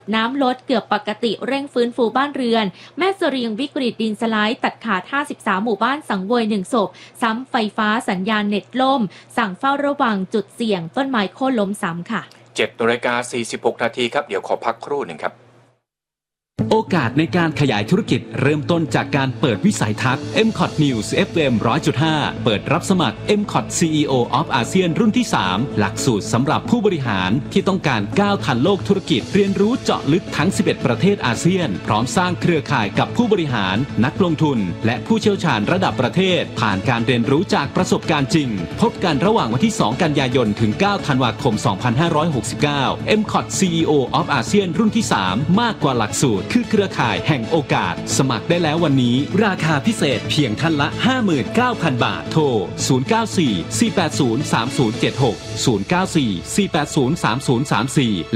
น้ำลดเกือบปกติเร่งฟื้นฟูบ้านเรือนแม่เสรียงวิกฤตดินสไลด์ตัดขาด53หมู่บ้านสังเวย1ศพซ้ำไฟฟ้าสัญญาณเน็ตล่มสั่งเฝ้าระวังจุดเสี่ยงต้นไม้โค่นล้มซ้ำค่ะ 7:46 นาทีครับเดี๋ยวขอพักครู่หนึ่งครับโอกาสในการขยายธุรกิจเริ่มต้นจากการเปิดวิสัยทัศน์ MCOT News FM 100.5 เปิดรับสมัคร MCOT CEO of ASEAN รุ่นที่ 3 หลักสูตรสำหรับผู้บริหารที่ต้องการก้าวทันโลกธุรกิจเรียนรู้เจาะลึกทั้ง 11 ประเทศอาเซียนพร้อมสร้างเครือข่ายกับผู้บริหารนักลงทุนและผู้เชี่ยวชาญระดับประเทศผ่านการเรียนรู้จากประสบการณ์จริงพบกันระหว่างวันที่ 2 กันยายนถึง 9 ธันวาคม 2569 MCOT CEO of ASEAN รุ่นที่ 3 มากกว่าหลักสูตรคือเครือข่ายแห่งโอกาสสมัครได้แล้ววันนี้ราคาพิเศษเพียงท่านละ 59,000 บาทโทร 094-480-3076 094-480-3034 และ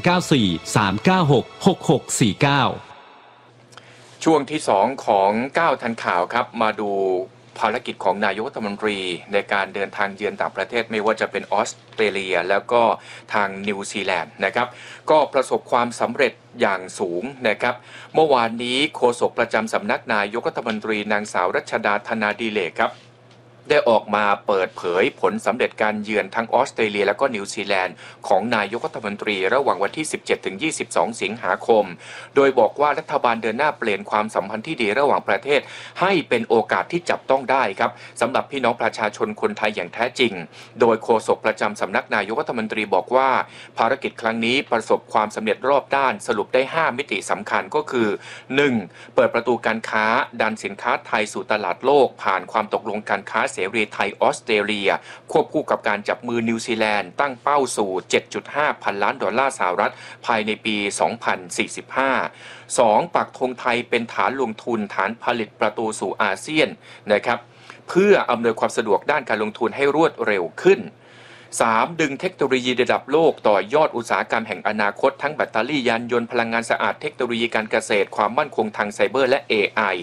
094-396-6649 ช่วงที่ 2 ของ9ทันข่าวครับมาดูภารกิจของนายกรัฐมนตรีในการเดินทางเยือนต่างประเทศไม่ว่าจะเป็นออสเตรเลียแล้วก็ทางนิวซีแลนด์นะครับก็ประสบความสำเร็จอย่างสูงนะครับเมื่อวานนี้โฆษกประจำสำนักนายกรัฐมนตรีนางสาวรัชดาธนาดิเรกครับได้ออกมาเปิดเผยผลสำเร็จการเยือนทั้งออสเตรเลียและก็นิวซีแลนด์ของนายกรัฐมนตรีระหว่างวันที่ 17-22 สิงหาคมโดยบอกว่ารัฐบาลเดินหน้าเปลี่ยนความสัมพันธ์ที่ดีระหว่างประเทศให้เป็นโอกาสที่จับต้องได้ครับสำหรับพี่น้องประชาชนคนไทยอย่างแท้จริงโดยโฆษกประจำสำนักนายกรัฐมนตรีบอกว่าภารกิจครั้งนี้ประสบความสำเร็จรอบด้านสรุปได้5มิติสำคัญก็คือ 1. เปิดประตูการค้าดันสินค้าไทยสู่ตลาดโลกผ่านความตกลงการค้าเสรีไทยออสเตรเลียควบคู่กับการจับมือนิวซีแลนด์ตั้งเป้าสู่ 7.5 พันล้านดอลลาร์สหรัฐภายในปี 2045 2. ปักธงไทยเป็นฐานลงทุนฐานผลิตประตูสู่อาเซียนนะครับเพื่ออำนวยความสะดวกด้านการลงทุนให้รวดเร็วขึ้น 3. ดึงเทคโนโลยีระดับโลกต่อยอดอุตสาหกรรมแห่งอนาคตทั้งแบตเตอรี่ยานยนต์พลังงานสะอาดเทคโนโลยีการเกษตรความมั่นคงทางไซเบอร์และ AI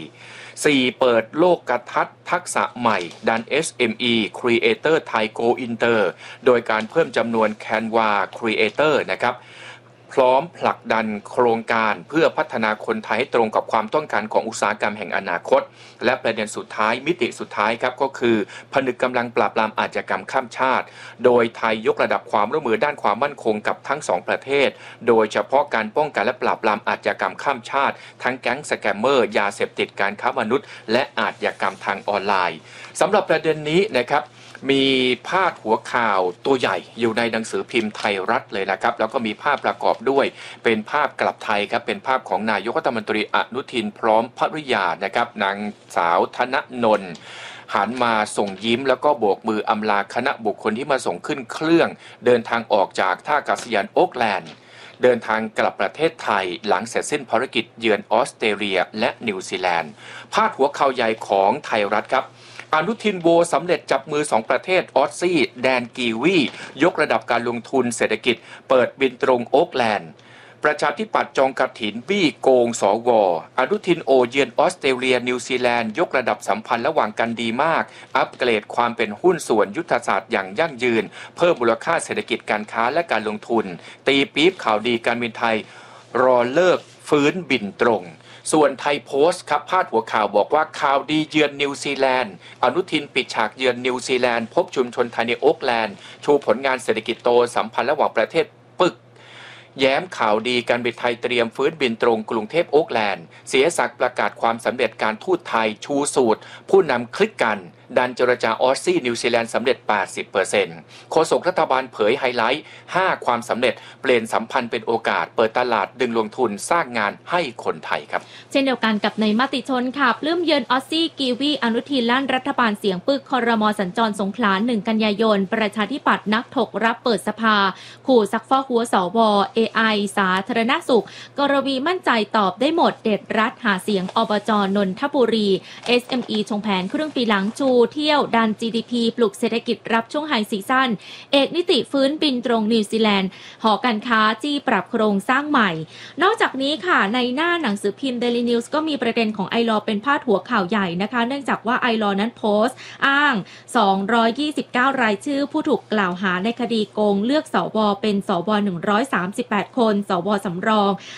4. เปิดโลกทัศน์ทักษะใหม่ดัน SME Creator Thai Go Inter โดยการเพิ่มจำนวน Canva Creator นะครับพร้อมผลักดันโครงการเพื่อพัฒนาคนไทยให้ตรงกับความต้องการของอุตสาหกรรมแห่งอนาคตและประเด็นสุดท้ายมิติสุดท้ายครับก็คือผนึกกำลังปราบปรามอาชญากรรมข้ามชาติโดยไทยยกระดับความร่วมมือด้านความมั่นคงกับทั้ง2ประเทศโดยเฉพาะการป้องกันและปราบปรามอาชญากรรมข้ามชาติทั้งแก๊งสแกมเมอร์ยาเสพติดการค้ามนุษย์และอาชญากรรมทางออนไลน์สำหรับประเด็นนี้นะครับมีพาดหัวข่าวตัวใหญ่อยู่ในหนังสือพิมพ์ไทยรัฐเลยนะครับแล้วก็มีภาพประกอบด้วยเป็นภาพกลับไทยครับเป็นภาพของนายกรัฐมนตรีอนุทินพร้อมภริยานะครับนางสาวธนนนท์หันมาส่งยิ้มแล้วก็โบกมืออำลาคณะบุคคลที่มาส่งขึ้นเครื่องเดินทางออกจากท่าอากาศยานโอ๊คแลนด์เดินทางกลับประเทศไทยหลังเสร็จสิ้นภารกิจเยือนออสเตรเลียและนิวซีแลนด์พาดหัวข่าวใหญ่ของไทยรัฐครับอนุทินโวสำเร็จจับมือ2ประเทศออสซี่แดนกีวียกระดับการลงทุนเศรษฐกิจเปิดบินตรงโอ๊คแลนด์ประชาธิปัตย์จองกฐินบี้โกงสวอนุทินโอเยือนออสเตรเลียนิวซีแลนด์ยกระดับสัมพันธ์ระหว่างกันดีมากอัปเกรดความเป็นหุ้นส่วนยุทธศาสตร์อย่างยั่งยืนเพิ่มมูลค่าเศรษฐกิจการค้าและการลงทุนตีปี๊บข่าวดีการบินไทยรอเลิกฟื้นบินตรงส่วนไทยโพสต์ครับพาดหัวข่าวบอกว่าข่าวดีเยือนนิวซีแลนด์อนุทินปิดฉากเยือนนิวซีแลนด์พบชุมชนไทยในโอ๊คแลนด์ชูผลงานเศรษฐกิจโตสัมพันธ์ระหว่างประเทศปึกแย้มข่าวดีการบินไทยเตรียมฟื้นบินตรงกรุงเทพโอ๊คแลนด์เสียศักดิ์ประกาศความสำเร็จการทูตไทยชูสูตรผู้นำคลิกกันดันเจรจาออสซี่นิวซีแลนด์สำเร็จ 80% โฆษกรัฐบาลเผยไฮไลท์5ความสำเร็จเปลี่ยนสัมพันธ์เป็นโอกาสเปิดตลาดดึงลงทุนสร้างงานให้คนไทยครับเช่นเดียวกันกับในมติชนค่ะปลื้มเยือนออสซี่กีวีอนุทินลั่นรัฐบาลเสียงปึกครม.สัญจรสงขลา1 กันยายนประชาธิปัตย์นักถกรับเปิดสภาขู่ซักฟอกหัวสว AI สาธารณสุขกรวีมั่นใจตอบได้หมดเด็ดรัฐหาเสียงอบจ.นนทบุรี SME ชงแผนครึ่งปีหลังชูเที่ยวดัน GDP ปลุกเศรษฐกิจรับช่วงไฮซีซั่นเอกนิติฟื้นบินตรงนิวซีแลนด์หอการค้าจี้ปรับโครงสร้างใหม่นอกจากนี้ค่ะในหน้าหนังสือพิมพ์ Daily News ก็มีประเด็นของไอลอเป็นพาดหัวข่าวใหญ่นะคะเนื่องจากว่าไอลอนั้นโพสต์อ้าง229รายชื่อผู้ถูกกล่าวหาในคดีโกงเลือกสวเป็นสว138คนสวสำรอง